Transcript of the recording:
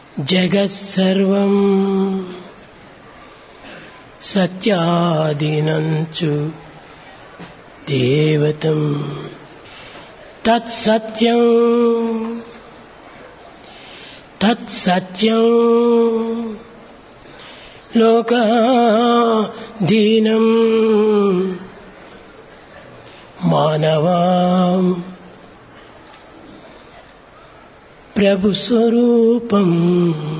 జగత్సర్వం సత్యాదీనంచు దేవతం తత్సత్యం తత్సత్యం లోకాధీనం మానవాం ప్రభు స్వరూపం